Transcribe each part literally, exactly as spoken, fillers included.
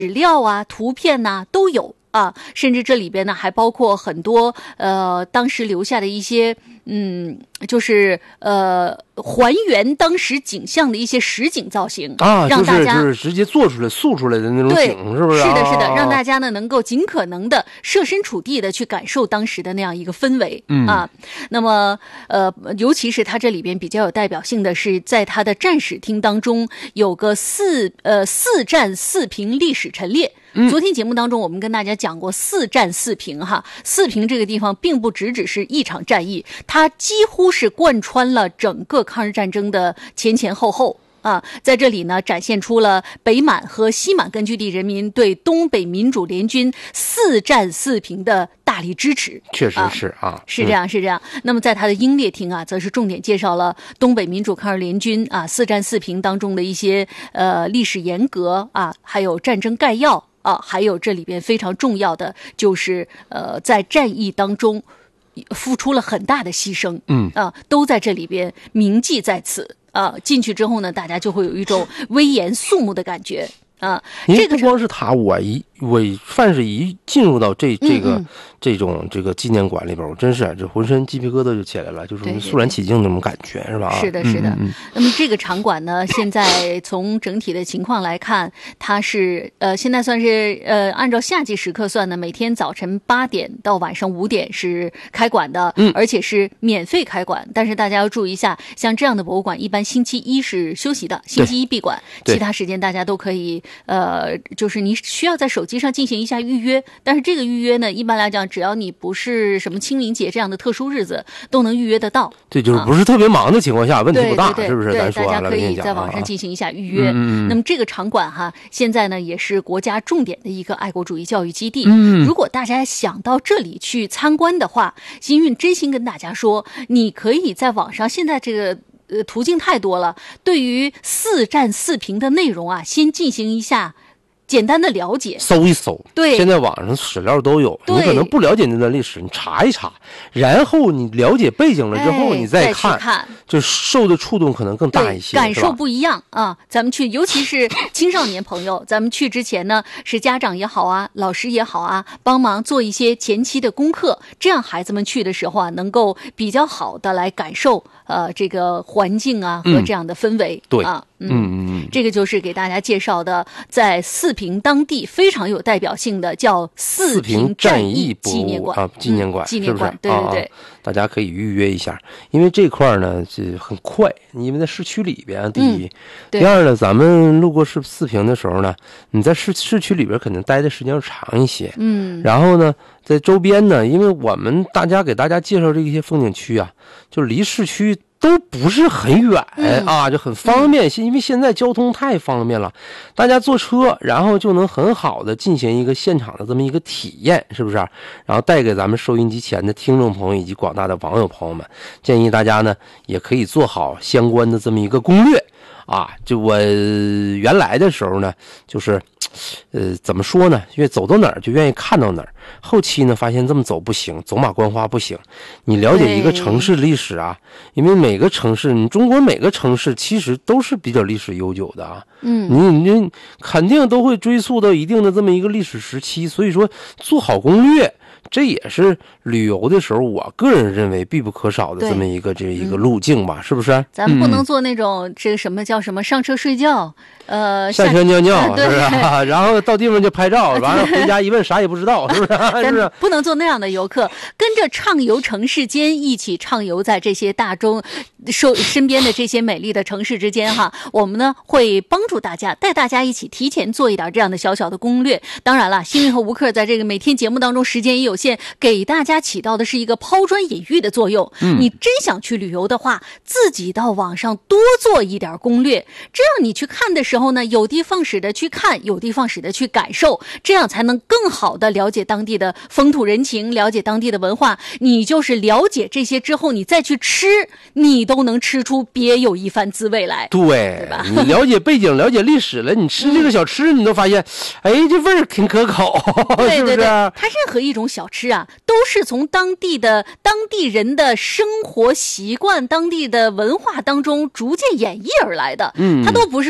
史料啊、图片呐、啊、都有啊，甚至这里边呢还包括很多呃当时留下的一些嗯，就是呃还原当时景象的一些实景造型啊， 让大家、 就是、就是直接做出来、塑出来的那种景，是不是？ 是的，是的， 啊、 让大家呢能够尽可能的设身处地的去感受当时的那样一个氛围、 嗯、 啊。那么呃，尤其是它这里边比较有代表性的是，在它的战史厅当中有个四呃四战四平历史陈列。 嗯、 昨天节目当中我们跟大家讲过四战四平哈，四平这个地方并不只只是一场战役，它几乎是贯穿了整个抗日战争的前前后后啊，在这里呢展现出了北满和西满根据地人民对东北民主联军四战四平的大力支持。 确实是啊， 啊是这样、嗯、是这样。那么在他的英烈厅啊，则是重点介绍了东北民主抗日联军啊四战四平当中的一些呃历史沿革啊，还有战争概要啊，还有这里边非常重要的就是呃在战役当中付出了很大的牺牲， 嗯啊，都在这里边铭记在此啊。进去之后呢，大家就会有一种威严肃穆的感觉啊。这个不光是他，我一我凡是一进入到这这个、嗯嗯、这种这个纪念馆里边，我真是这浑身鸡皮疙瘩就起来了，就是肃然起敬那种感觉，是吧？ 是的，是的。 嗯嗯、 那么这个场馆呢，现在从整体的情况来看，它是呃现在算是呃按照夏季时刻算呢，每天早晨八点到晚上五点是开馆的， 嗯， 而且是免费开馆。但是大家要注意一下，像这样的博物馆，一般星期一是休息的，星期一闭馆，其他时间大家都可以呃，就是你需要在手机上进行一下预约。但是这个预约呢，一般来讲，只要你不是什么清明节这样的特殊日子，都能预约得到。 对，就是不是特别忙的情况下，啊、问题不大， 对对对是不是？ 对， 咱说大家可以在在网上进行一下预约。 嗯、 那么这个场馆哈，现在呢也是国家重点的一个爱国主义教育基地。 嗯， 如果大家想到这里去参观的话，新运真心跟大家说，你可以在网上，现在这个。呃，途径太多了。对于四战四平的内容啊，先进行一下简单的了解， 搜一搜。 对， 现在网上史料都有，你可能不了解那段历史，你查一查，然后你了解背景了之后， 哎、 你再看，再去看， 就受的触动可能更大一些， 感受不一样啊。咱们去，尤其是青少年朋友，咱们去之前呢，是家长也好啊，老师也好啊，帮忙做一些前期的功课，这样孩子们去的时候啊，能够比较好的来感受呃这个环境啊和这样的氛围。 嗯、对啊。 嗯嗯嗯， 这个就是给大家介绍的，在四平当地非常有代表性的叫四平战役纪念馆啊，纪念馆， 嗯、纪念馆， 是不是？ 对对对、 啊，大家可以预约一下，因为这块呢是很快，因为在市区里边，第一， 嗯、第二呢，咱们路过市四平的时候呢，你在市市区里边肯定待的时间要长一些， 嗯， 然后呢，在周边呢，因为我们大家给大家介绍这些风景区啊，就离市区都不是很远、 嗯、 啊，就很方便。嗯、因为现在交通太方便了，大家坐车，然后就能很好的进行一个现场的这么一个体验，是不是？然后带给咱们收音机前的听众朋友以及广大的网友朋友们，建议大家呢也可以做好相关的这么一个攻略啊。就我原来的时候呢，就是。呃，怎么说呢？因为走到哪儿就愿意看到哪儿。后期呢，发现这么走不行，走马观花不行。你了解一个城市历史啊，因为每个城市，你中国每个城市其实都是比较历史悠久的啊。 嗯， 你你肯定都会追溯到一定的这么一个历史时期，所以说做好攻略。这也是旅游的时候，我个人认为必不可少的这么一个这一个路径吧，嗯、是不是？ 咱们不能做那种、嗯、这个什么叫什么上车睡觉，呃， 下车尿尿， 是不是？然后到地方就拍照，完了回家一问啥也不知道，是不是？是不是？ 不能做那样的游客，跟着畅游城市间，一起畅游在这些大中受身边的这些美丽的城市之间哈。我们呢会帮助大家，带大家一起提前做一点这样的小小的攻略。当然了，新运和吴克在这个每天节目当中时间也有限，给大家起到的是一个抛砖引玉的作用。 嗯， 你真想去旅游的话，自己到网上多做一点攻略，这样你去看的时候呢，有的放矢的去看，有的放矢的去感受，这样才能更好的了解当地的风土人情，了解当地的文化。你就是了解这些之后，你再去吃，你都能吃出别有一番滋味来。 对， 对吧？ 你了解背景，了解历史了，你吃这个小吃，你都发现，哎，这味儿挺可口， 对对对， 是不是？ 它任何一种小吃啊，都是从当地的当地人的生活习惯、当地的文化当中逐渐演绎而来的。 嗯， 它都不是说从天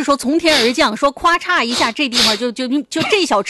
天而降，说咵嚓一下，这地方就就就这小